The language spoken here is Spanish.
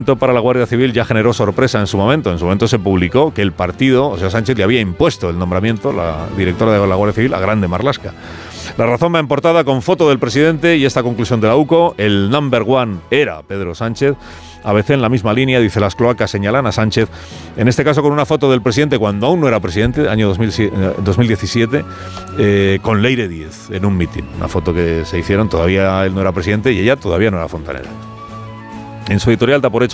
Para la Guardia Civil ya generó sorpresa en su momento. En su momento se publicó que el partido, o sea, Sánchez le había impuesto el nombramiento, la directora de la Guardia Civil, a Grande Marlaska. La Razón va en portada con foto del presidente y esta conclusión de la UCO: el number one era Pedro Sánchez. ABC en la misma línea dice: las cloacas señalan a Sánchez, en este caso con una foto del presidente cuando aún no era presidente, año 2017, con Leire Díez en un mitin. Una foto que se hicieron, todavía él no era presidente y ella todavía no era fontanera. En su editorial da por hecho